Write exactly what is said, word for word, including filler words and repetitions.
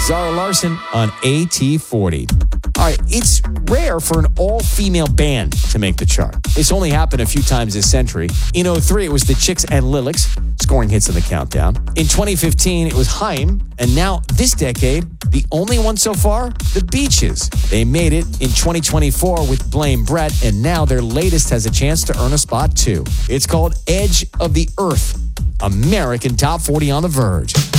Zara Larsson on A T forty. All right, it's rare for an all-female band to make the chart. It's only happened a few times this century. In oh three, it was the Chicks and Lilacs scoring hits in the countdown. In twenty fifteen, it was Haim. And now, this decade, the only one so far, the Beaches. They made it in twenty twenty-four with Blame Brett, and now their latest has a chance to earn a spot too. It's called Edge of the Earth, American Top forty on the Verge.